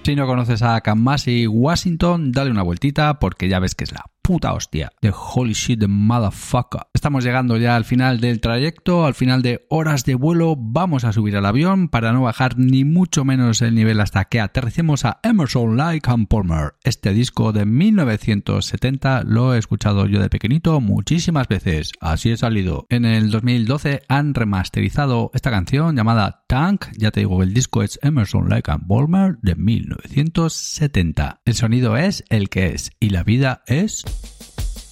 Si no conoces a Kamasi Washington, dale una vueltita porque ya ves que es la puta hostia. The holy shit, the motherfucker. Estamos llegando ya al final del trayecto, al final de horas de vuelo. Vamos a subir al avión para no bajar ni mucho menos el nivel hasta que aterricemos a Emerson, Lake and Palmer. Este disco de 1970 lo he escuchado yo de pequeñito muchísimas veces. Así he salido. En el 2012 han remasterizado esta canción llamada Tank. Ya te digo, el disco es Emerson, Lake and Palmer de 1970. El sonido es el que es y la vida es...